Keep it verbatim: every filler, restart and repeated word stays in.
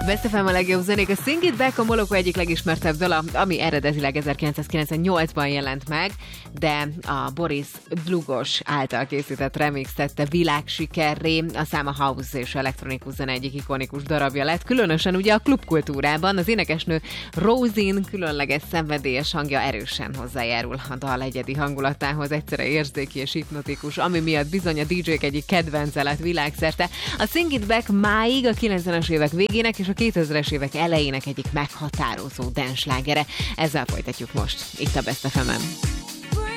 Best ef em a legjobb zenék. A Sing It Back a Moloko egyik legismertebb dala, ami eredetileg ezerkilencszázkilencvennyolcban jelent meg, de a Boris Dlugos által készített remix tette világsikerré. A szám a house és elektronikus zene egyik ikonikus darabja lett, különösen ugye a klubkultúrában. Az énekesnő Rosin különleges szenvedélyes hangja erősen hozzájárul a dal egyedi hangulatához, egyszerre érzéki és hipnotikus, ami miatt bizony a dé jék egyik kedvence lett világszerte. A Sing It Back máig a kilencvenes évek végének és a kétezres évek elejének egyik meghatározó dance slágere. Ezzel folytatjuk most itt a Best ef emen.